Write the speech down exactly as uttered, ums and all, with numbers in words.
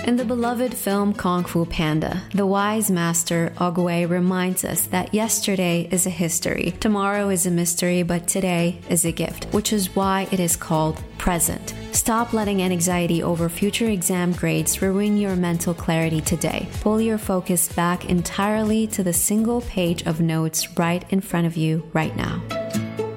In the beloved film Kung Fu Panda, the wise master Oogway reminds us that yesterday is a history, tomorrow is a mystery, but today is a gift, which is why it is called present. Stop letting anxiety over future exam grades ruin your mental clarity today. Pull your focus back entirely to the single page of notes right in front of you right now.